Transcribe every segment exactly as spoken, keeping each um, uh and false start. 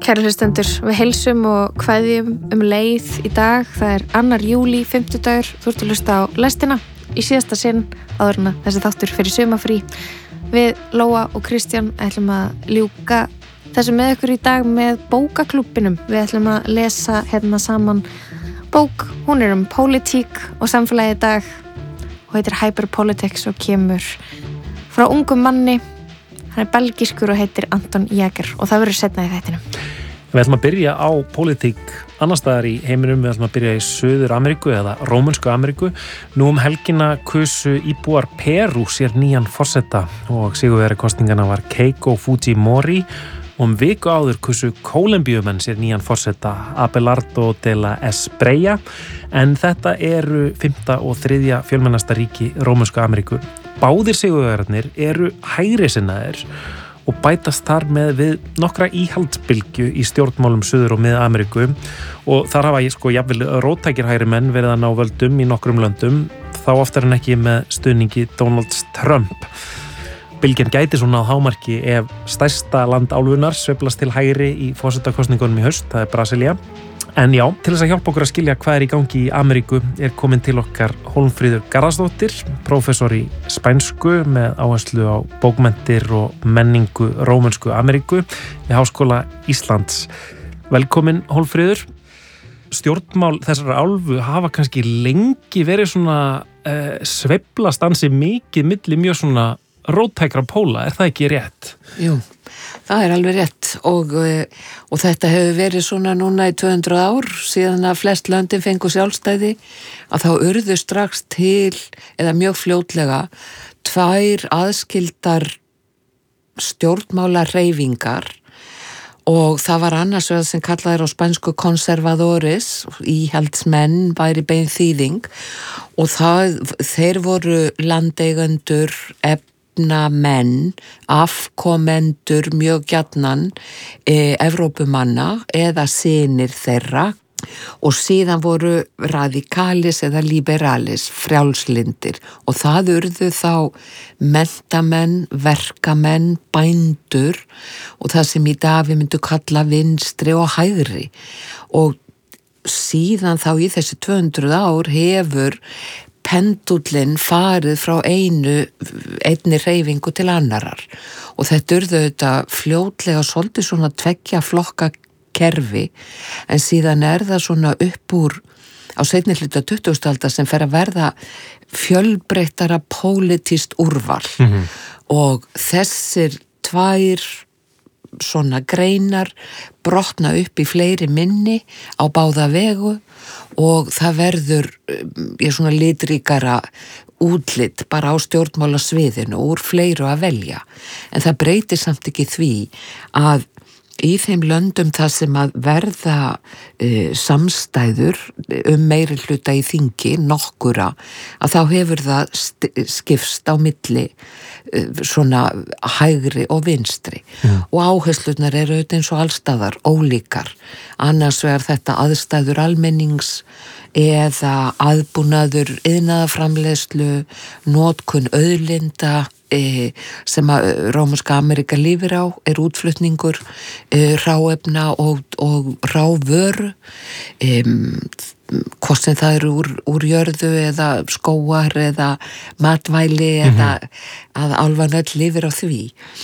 Kæru hlustendur, við heilsum og kveðjum um leið í dag. Það er annar júlí, fimmtudagur. Þú ert að hlusta á lestina í síðasta sinn áður en að þessi þáttur fyrir sumarfrí. Við Lóa og Kristján ætlum að ljúka þessu með ykkur í dag með bókaklúbbinum. Við ætlum að lesa hérna saman bók. Hún er um pólitík og samfélagi í dag og heitir Hyperpolitics og kemur frá ungum manni. Hann er belgískur og heitir Anton Jäger og það verður seinna í þættinum. Við ætlum að byrja á pólitík annars staðar í heiminum. Við ætlum að byrja í Suður Ameríku eða Rómönsku Ameríku. Nú um helgina kusu íbúar Perú sér nýjan forseta og sigurvegari kosningana var Keiko Fujimori og um viku áður kusu Kólumbíumenn sér nýjan forseta Abelardo de la Espriella en þetta eru fimmta og þriðja fjölmennasta ríki Rómönsku Ameríku. Báðir sigurvegararnir eru hægri sinnaðir og bætast þar með við nokkra íhaldsbylgju í stjórnmálum Suður- og Mið-Ameríku og þar hafa ég sko jafnvel róttækir hægri menn verið að ná völdum í nokkrum löndum, þá oftar en ekki með stuðningi Donald Trump. Bylgjan gæti svona á hámarki ef stærsta land álfunnar sveiflast til hægri í forsetakosningunum í haust, það er Brasilía. En já, til þess að hjálpa okkur að skilja hvað er í gangi í Ameríku er komin til okkar Hólmfríður Garðarsdóttir, prófessor í spænsku með áherslu á bókmenntir og menningu Rómönsku Ameríku við Háskóla Íslands. Velkomin Hólmfríður. Stjórnmál þessara álfu hafa kannski lengi verið svona uh, sveiflast ansi mikið milli mjög svona róttækra póla, er það ekki rétt? Jú, það er alveg rétt og, og þetta hefur verið svona núna í tvö hundruð ár síðan að flest löndin fengu sjálfstæði að þá urðu strax til eða mjög fljótlega tvær aðskildar stjórnmálahreyfingar og það var annars vegar sem kallaðir á spænsku conservadores, íhaldsmenn væri bein þýðing og það, þeir voru landeigendur, efn menn, afkomendur mjög gjarnan e, Evrópumanna eða synir þeirra og síðan voru radikalis eða liberalis, frjálslindir og það urðu þá menntamenn, verkamenn, bændur og það sem í dag við myndum kalla vinstri og hægri og síðan þá í þessi tvö hundruð ár hefur pendullin farið frá einu einni hreyfingu til annarar og þetta urðu þetta fljótlega svolítið svona tveggja flokka kerfi en síðan er það svona upp úr á seinni hluta tuttugustu aldar sem fer að verða fjölbreyttara pólitískt úrval mm-hmm. og þessir tvær svona greinar brotna upp í fleiri minni á báða vegu og það verður ég svona litríkara útlit bara á stjórnmálasviðinu úr fleiru að velja en það breytir samt ekki því að í þeim löndum það sem að verða e, samstæður um meiri hluta í þingi, nokkura, að þá hefur það skipst á milli e, svona hægri og vinstri mm. og áherslurnar eru auðvitað eins og allstaðar ólíkar. Annars vegar þetta aðstæður almennings eða aðbúnaður iðnaðarframleiðslu, notkun auðlinda E, sem að Rómönska Ameríka lifir á er útflutningur e, hráefna og, og rávöru e, hvort sem það eru úr, úr jörðu eða skóar eða matvæli mm-hmm. eða að álfan öll lifir á því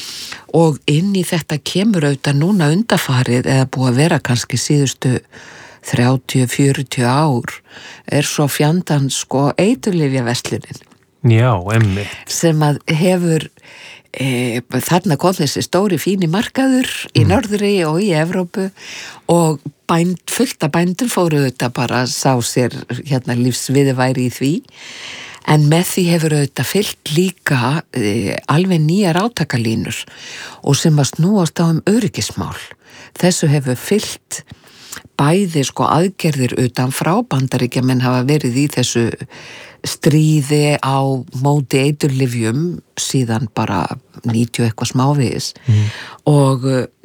og inn í þetta kemur auðvitað núna undarfarið eða búið að vera kannski síðustu þrjátíu til fjörutíu ár er svo fjandan sko eiturlyfjaverslunin Já, emmi. Sem að hefur e, þarna kom þessi stóri fíni markaður í mm. Norðri og í Evrópu og bænd, fullt af bændum fóru þetta bara sá sér hérna lífsviðurværi í því en með því hefur þetta fyllt líka e, alveg nýjar átakalínur og sem að snúast á um öryggismál. Þessu hefur fyllt bæði sko aðgerðir utan frá Bandaríkjamenn hafa verið í þessu stríði á móti eiturlyfjum síðan bara níutíu eitthvað smávegis mm. og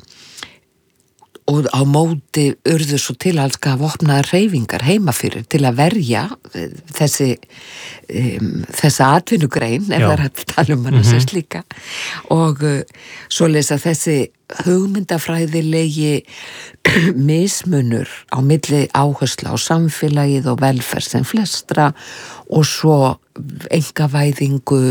og á móti urðu svo til alls að vopnaðar hreyfingar heima fyrir til að verja þessi um, þessa atvinnugrein ef það er hægt að tala um hana mm-hmm. sem slíka og uh, svoleiðis að þessi hugmyndafræðilegi mismunur á milli áherslu á samfélagið og velferð sem flestra og svo einkavæðingu,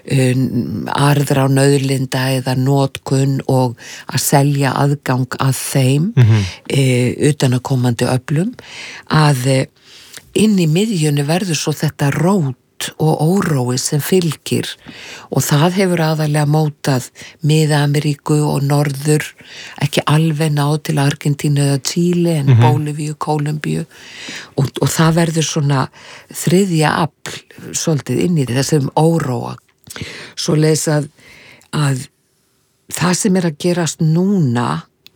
um, arður á nauðlinda eða notkun og að selja aðgang að þeim mm-hmm. e, utanakomandi öflum, að e, inn í miðjunni verður svo þetta rót og órói sem fylgir og það hefur aðalega mótað Mið-Ameríku og norður, ekki alveg náð til Argentínu eða Chile en mm-hmm. Bólivíu, Kólumbíu og, og það verður svona þriðja afl svolítið inn í þessum óróa. Svo leys að, að það sem er að gerast núna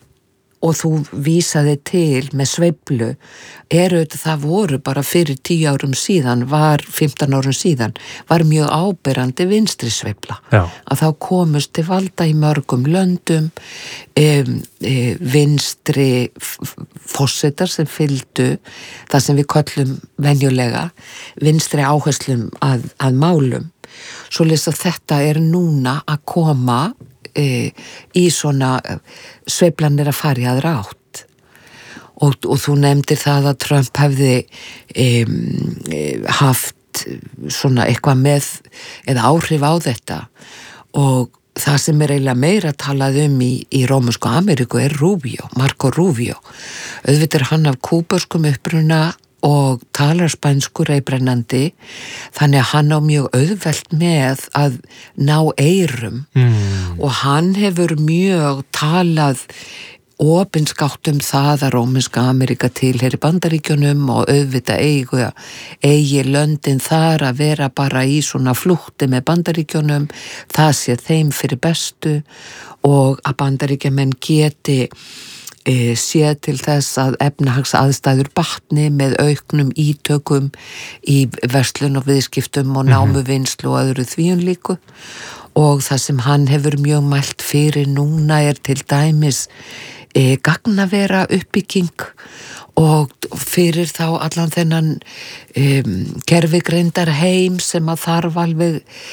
og þú vísaði til með sveiflu eru þetta það voru bara fyrir tíu árum síðan, var fimmtán árum síðan, var mjög áberandi vinstri sveifla. Já. Að þá komust til valda í mörgum löndum um, e, vinstri fórsetar sem fylgdu það sem við köllum venjulega vinstri áherslum að, að málum. Svo lesa þetta er núna að koma E, í svona sveiflanir að fara í aðra átt og, og þú nefndir það að Trump hefði e, e, haft svona eitthvað með eða áhrif á þetta og það sem er eiginlega meira talað um í, í Rómönsku Ameríku er Rubio, Marco Rubio. Auðvitað er hann af kúbörskum uppruna og talar spænsku reybrennandi þannig að hann á mjög auðvelt með að ná eyrum mm. og hann hefur mjög talað opinskátt um það að Rómönska Ameríka tilheyri Bandaríkjunum og auðvitað eigu, eigi löndin þar að vera bara í svona flútti með Bandaríkjunum, það sé þeim fyrir bestu og að Bandaríkjamenn geti séð til þess að efnahagsaðstæður batni með auknum ítökum í verslun og viðskiptum og námuvinnslu og öðru þvíun líku og það sem hann hefur mjög mælt fyrir núna er til dæmis e, gagnavera uppbygging og fyrir þá allan þennan um, gervigreindar heim sem að þarf alveg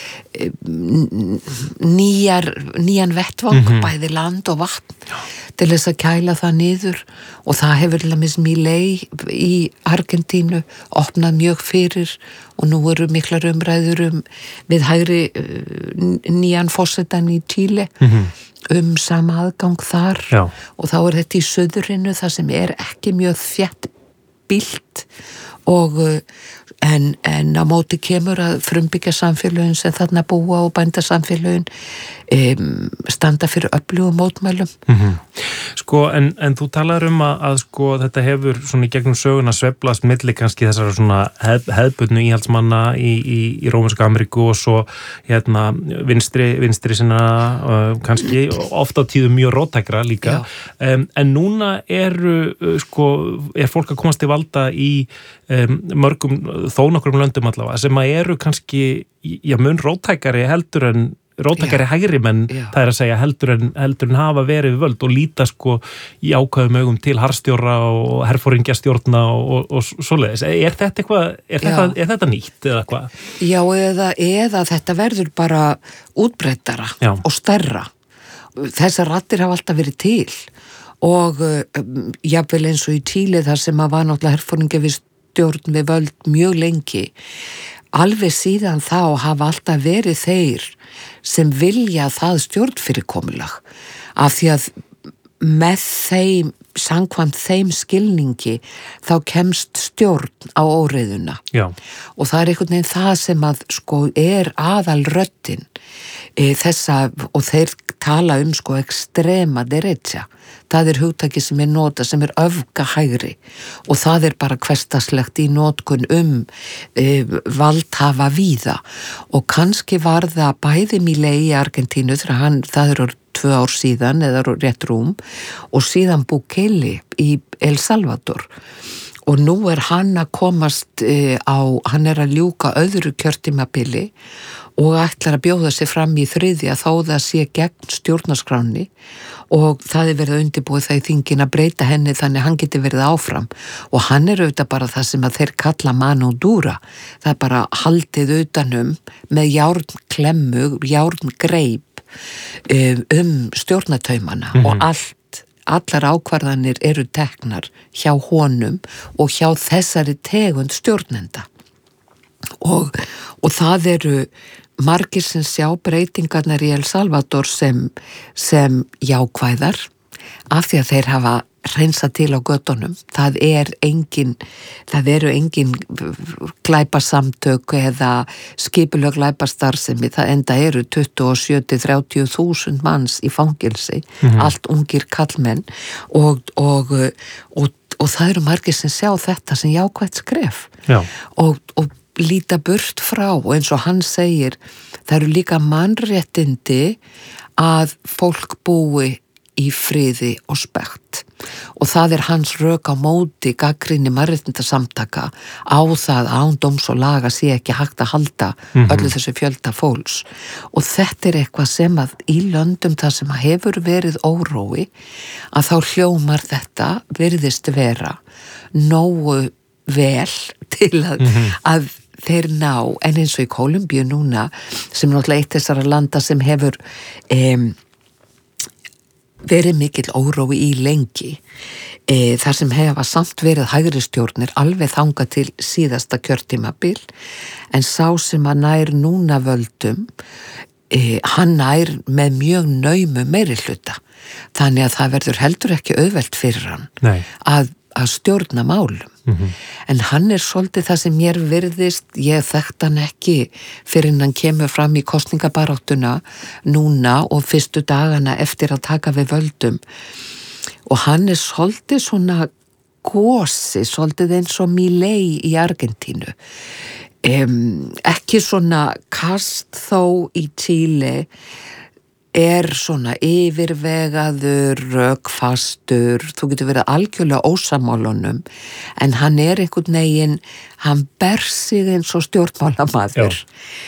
um, nýjar, nýjan vettvang, mm-hmm. bæði land og vatn til þess að kæla það niður og það hefur Lamis Milei í Argentínu opnað mjög fyrir og nú eru miklar umræður um við hægri uh, nýjan fórsetan í Chile mm-hmm. um sama aðgang þar Já. Og þá er þetta í suðurinu það sem er ekki mjög þétt bílt og en, en á móti kemur að frumbyggja samfélögin sem þarna búa og bænda samfélögin um, standa fyrir öflugum mótmælum. Mm-hmm. Sko, en, en þú talar um að, að sko þetta hefur svona í gegnum söguna sveiflast milli kannski þessara svona hef, hefðbundnu íhaldsmanna í, í, í Rómönsku Ameríku og svo hérna vinstri, vinstri sinna uh, kannski ofta á tíðum mjög róttækra líka. Um, en núna eru uh, sko, er fólk að komast til valda í um, mörgum þó nokkrum löndum allavega sem að eru kannski já, mun róttækari heldur en róttækari já. Hægri menn já. Það er að segja heldur en, heldur en hafa verið völd og líta sko í ákvæðum augum til harðstjóra og herforingjastjórna og, og, og svoleiðis. Er þetta eitthvað, er þetta, er þetta nýtt eða hvað? Já, eða, eða þetta verður bara útbreiddara já. Og stærra. Þessar raddir hafa alltaf verið til og um, jafnvel eins og í Chile þar sem að var náttúrulega herforingjavist stjórn við völd mjög lengi alveg síðan þá hafa alltaf verið þeir sem vilja það stjórnfyrirkomulag af því að með þeim samkvæmt þeim skilningi þá kemst stjórn á óreiðuna Já. Og það er einhvern veginn það sem að sko er aðal röddin e, þessa og þeir tala um sko extrema derecha það er hugtaki sem er nota sem er öfgahægri og það er bara hversdagslegt í notkun um e, valdhafa víða og kannski var það bæði Milei í Argentínu þegar hann, það eru tvö ár síðan eða rétt rúm og síðan Bukele í El Salvador og nú er hann að komast e, á, hann er að ljúka öðru kjörtímabili og ætlar að bjóða sig fram í þriðja þó það sé gegn stjórnarskráni og það er verið að undirbúið það í þingin að breyta henni þannig að hann geti verið áfram og hann er auðvitað bara það sem að þeir kalla mano dura, það er bara haldið utanum með járnklemmu, járngreip um stjórnartaumana mm-hmm. og allt, allar ákvarðanir eru teknar hjá honum og hjá þessari tegund stjórnenda og, og það eru margir sem sjá breytingarnar í El Salvador sem, sem jákvæðar af því að þeir hafa hreinsa til á göttunum. Það er engin, það eru engin glæpasamtök eða skipuleg glæpastarfsemi, það enda eru tuttugu og sjö til þrjátíu þúsund manns í fangilsi, mm-hmm. allt ungir kallmenn og, og, og, og það eru margir sem sjá þetta sem jákvætt skref Já. og, og líta burt frá og eins og hann segir, það eru líka mannréttindi að fólk búi í friði og spekt og það er hans rök á móti gagnrýni mannréttindasamtaka á það án dóms og laga sé ekki hægt að halda mm-hmm. öllu þessu fjölda fólks og þetta er eitthvað sem að í löndum það sem hefur verið órói að þá hljómar þetta virðist vera nógu vel til að, mm-hmm. að þeir ná, en eins og í Kólumbíu núna sem er náttúrulega eitt þessara landa sem hefur um, verið mikill órói í lengi e, þar sem hefa samt verið hægri stjórnir alveg þangað til síðasta kjörtímabil en sá sem að nær núna völdum e, hann nær með mjög naumu meiri hluta þannig að það verður heldur ekki auðvelt fyrir hann Nei. að, að stjórna málum mm-hmm. en hann er svolítið það sem mér virðist, ég þekkt hann ekki fyrir hann kemur fram í kosningabaráttuna núna og fyrstu dagana eftir að taka við völdum og hann er svolítið svona gosi, svolítið eins og Milei í Argentínu um, ekki svona kast þó í Chile er svona yfirvegaður, rökfastur, þú getur verið algjörlega ósamálunum, en hann er einhvern veginn, hann ber sig eins og stjórnmálamaður,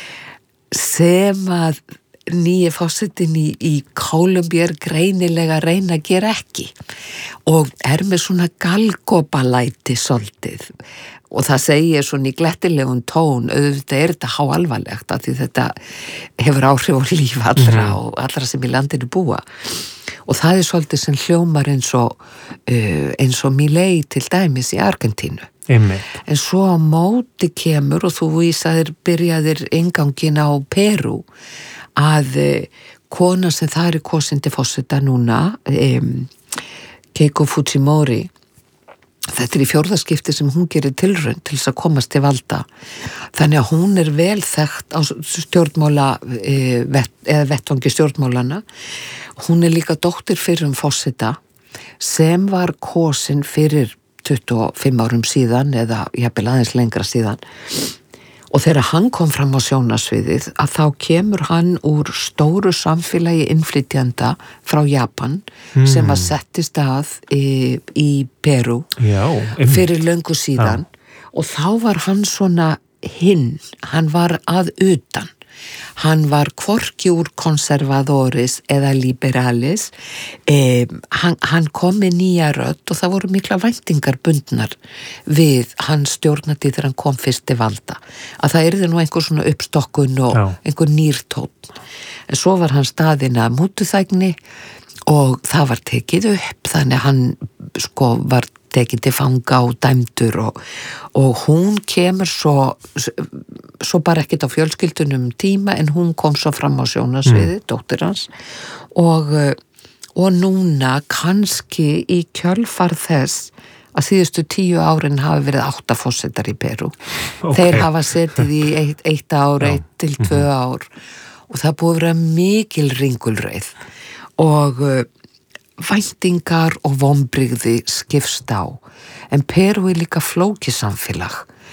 sem að nýji forsetinn í, í Kólumbíu er greinilega að reyna að gera ekki og er með svona galgopalæti svolítið. Og það segir svona í glettilegun tón, auðvitað er þetta háalvarlegt að því þetta hefur áhrif á líf allra mm-hmm. og allra sem í landinu búa. Og það er svolítið sem hljómar eins og, uh, eins og Milei til dæmis í Argentínu. Einmitt. En svo á móti kemur og þú vísaðir, byrjaðir ingangin á Perú að uh, kona sem það er kosin til forseta núna, um, Keiko Fujimori, þetta er í fjórðaskipti sem hún gerir tilraun til þess að komast til valda. Þannig að hún er vel þekkt á stjórnmála, e, vett, eða vettvangi stjórnmálana. Hún er líka dóttir fyrrum forseta sem var kosin fyrir tuttugu og fimm árum síðan eða jafnvel aðeins lengra síðan. Og þegar hann kom fram á sjónasviðið að þá kemur hann úr stóru samfélagi innflytjanda frá Japan mm. sem að settist að í, í Perú Já, fyrir löngu síðan Já. Og þá var hann svona hinn, hann var að utan. Hann var hvorki úr konservadoris eða liberalis, eh, hann, hann kom með nýja rödd og það voru mikla væntingar bundnar við hans stjórnandi þegar hann kom fyrst til valda. Að það yrði nú einhver svona uppstokkun og Já. Einhver nýrtótt. En svo var hann staðinn að mútuþægni og það var tekið upp, þannig að hann sko var tekið til fanga og dæmdur og, og hún kemur svo, svo bara ekkert á fjölskyldunum tíma en hún kom svo fram á sjónasviði, mm. dóttir hans og, og núna kannski í kjölfar þess að síðustu tíu árin hafi verið átta forsetar í Perú. Okay. Þeir hafa setið í eitt, eitt ár, Já. eitt til tvö mm-hmm. ár og það búið að vera mikil ringulreið og væntingar og vonbrigði skipst á. En Perú er líka flókisamfélag.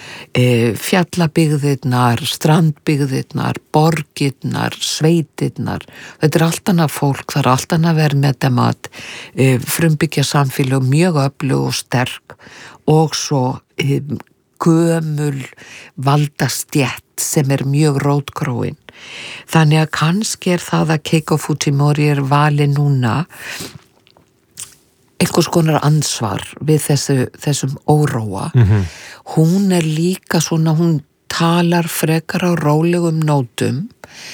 E, fjallabygðirnar, strandbygðirnar, borgirnar, sveitirnar. Þetta er allt annað fólk, það er allt annað verið með þetta mat. E, frumbyggja samfélag mjög öflug og sterk og svo e, gömul valdastjett sem er mjög rótkróin. Þannig að kannski er það að Keiko Fujimori er valin núna einhvers konar ansvar við þessu, þessum óróa. Mm-hmm. Hún er líka svona, hún talar frekar á rólegum nótum